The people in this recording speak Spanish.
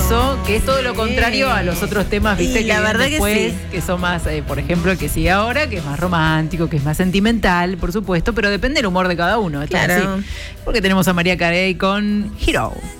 eso, que es todo lo contrario a los otros temas, viste, Y la verdad que después, sí. que son más, por ejemplo, el que sigue ahora, que es más romántico, que es más sentimental, por supuesto, pero depende del humor de cada uno. Esto es Claro. así. Porque tenemos a María Carey con Hero.